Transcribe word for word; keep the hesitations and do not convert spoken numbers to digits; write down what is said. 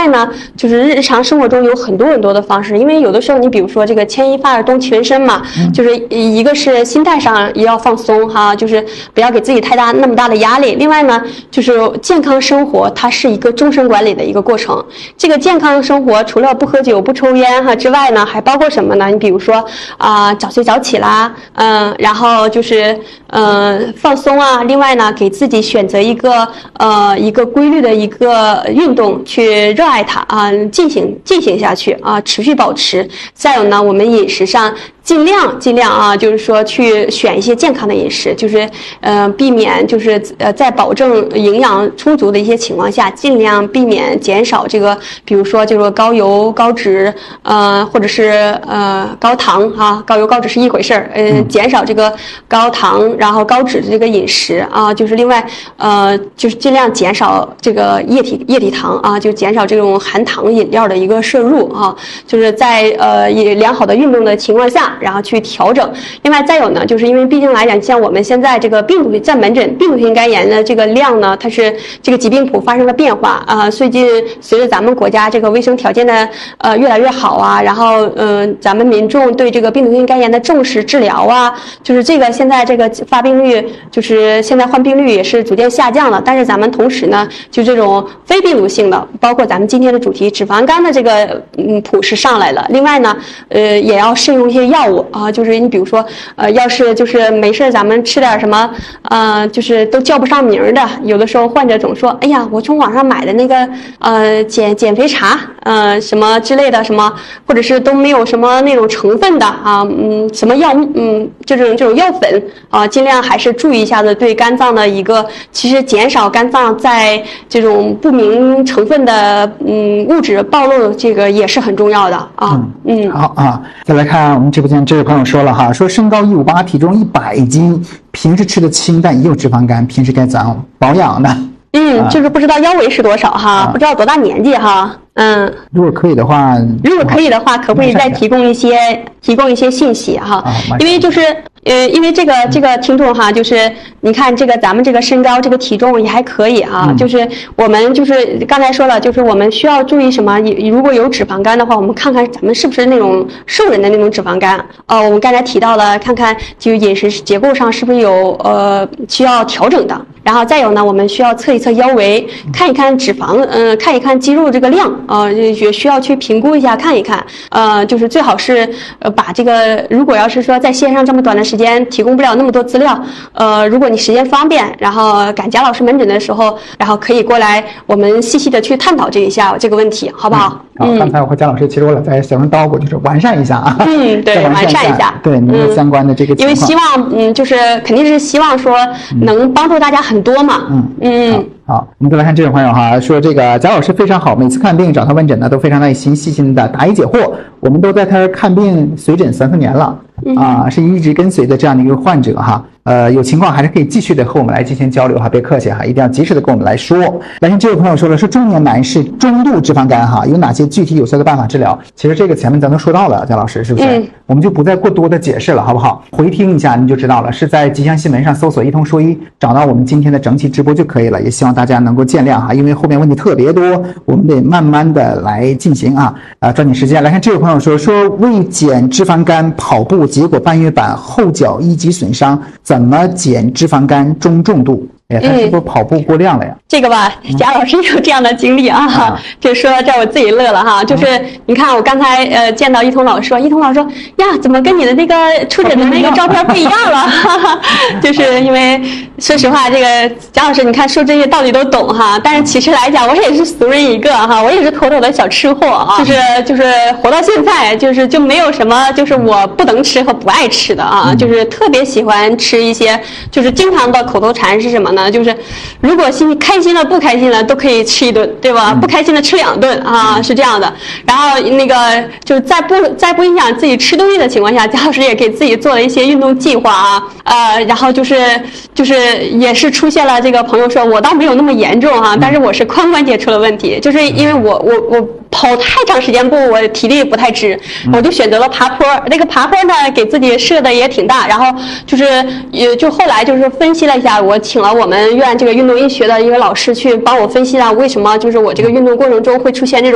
呢，就是日常生活中有很多很多的方式，因为有的时候你比如说这个牵一发而动全身嘛，嗯、就是一个是心态上也要放松哈，就是不要给自己太大那么大的压力。另外呢，就是健康生活它是一个终身管理的一个过程。这个健康生活除了不喝酒、不抽烟哈之外呢，还包括什么呢？你比如说啊、呃，早睡早起啦，嗯、呃，然后就是呃放松啊。另外呢，给自己选择一个呃一个规律的一个运动，去热爱它啊，进行进行下去啊，持续保持。再有呢，我们饮食上尽量尽量啊，就是说去选一些健康的饮食，就是呃避免就是呃在保证营养充足的一些情况下，尽量避免减少这个，比如说就是高油高脂呃或者是呃高糖啊，高油高脂是一回事儿，呃减少这个高糖然后高脂的这个饮食啊，就是另外呃就是尽量减少这个液体液体糖啊，就减少这种含糖饮料的一个摄入啊，就是在呃以良好的运动的情况下，然后去调整。另外再有呢，就是因为毕竟来讲，像我们现在这个病毒在门诊病毒性肝炎的这个量呢，它是这个疾病谱发生了变化啊、呃。最近随着咱们国家这个卫生条件的呃越来越好啊，然后嗯、呃，咱们民众对这个病毒性肝炎的重视治疗啊，就是这个现在这个发病率，就是现在患病率也是逐渐下降了。但是咱们同时呢，就这种非病毒性的，包括咱们今天的主题脂肪肝的这个嗯谱是上来了。另外呢，呃，也要慎用一些药物啊，就是你比如说，呃，要是就是没事咱们吃点什么，呃，就是都叫不上名的，有的时候患者总说，哎呀，我从网上买的那个呃减减肥茶，呃，什么之类的什么，或者是都没有什么那种成分的啊，嗯，什么药，嗯，这种这种药粉啊，尽量还是注意一下子对肝脏的一个，其实减少肝脏在这种不明成分的嗯物质暴露，这个也是很重要的啊。嗯， 嗯好啊，再来看我们直播间这位朋友说了哈，说身高一五八，体重一百斤，平时吃的清淡，也有脂肪肝，平时该怎样保养呢？ 嗯，就是不知道腰围是多少哈，啊、不知道多大年纪哈。嗯， 如果可以的话， 如果可以的话，可不可以再提供一些提供一些信息哈？啊、因为就是呃，因为这个这个听众哈，就是你看这个咱们这个身高这个体重也还可以哈，嗯、就是我们就是刚才说了，就是我们需要注意什么？如果有脂肪肝的话，我们看看咱们是不是那种瘦人的那种脂肪肝。呃，我们刚才提到了，看看就饮食结构上是不是有呃需要调整的。然后再有呢，我们需要测一测腰围，看一看脂肪，嗯、呃，看一看肌肉这个量，呃，也需要去评估一下，看一看，呃，就是最好是呃把这个，如果要是说在线上这么短的时间提供不了那么多资料，呃，如果你时间方便，然后赶贾老师门诊的时候，然后可以过来，我们细细的去探讨这一下这个问题，好不好？ 好、嗯，刚才我和贾老师其实我俩在小声叨咕，就是完善一下啊， 嗯，对，完善一下， 对，您的相关的这个情况、嗯， 因为希望，嗯，就是肯定是希望说能帮助大家很多嘛， 嗯嗯。嗯好，我们再来看这位朋友哈，说这个贾老师非常好，每次看病找他问诊呢都非常耐心细心的答疑解惑，我们都在他看病随诊三四年了，啊，是一直跟随的这样的一个患者哈，呃，有情况还是可以继续的和我们来进行交流哈，别客气哈，一定要及时的跟我们来说。来看这位朋友说了，说中年男士中度脂肪肝哈，有哪些具体有效的办法治疗？其实这个前面咱都说到了，贾老师是不是？嗯、我们就不再过多的解释了，好不好？回听一下你就知道了，是在吉祥新闻上搜索一通说一，找到我们今天的整期直播就可以了。也希望大家能够见谅哈，因为后面问题特别多，我们得慢慢的来进行啊，啊，抓紧时间。来看这位朋友说，说为减脂肪肝跑步，结果半月板后脚一级损伤，怎么减脂肪肝中重度？哎，他是不是跑步过量了呀？ 嗯、这个吧，贾老师有这样的经历啊，啊就说这我自己乐了哈。就是、嗯、你看，我刚才呃见到一彤老师说，一彤老师说呀，怎么跟你的那个出诊的那个照片不一样了？就是因为说实话，这个贾老师，你看说这些道理都懂哈，但是其实来讲，我也是俗人一个哈，我也是妥妥的小吃货啊。就是就是活到现在，就是就没有什么就是我不能吃和不爱吃的啊，嗯、就是特别喜欢吃一些，就是经常的口头禅是什么呢？就是如果心开心了不开心了都可以吃一顿，对吧？不开心的吃两顿啊，是这样的。然后那个就是在不在不影响自己吃东西的情况下，贾老师也给自己做了一些运动计划啊，呃，然后就是就是也是出现了这个朋友说我倒没有那么严重哈、啊，但是我是髋关节出了问题，就是因为我我我跑太长时间步，我体力不太支，我就选择了爬坡。那个爬坡呢，给自己设的也挺大，然后就是也就后来就是分析了一下，我请了我们院这个运动医学的一个老师去帮我分析了为什么就是我这个运动过程中会出现这种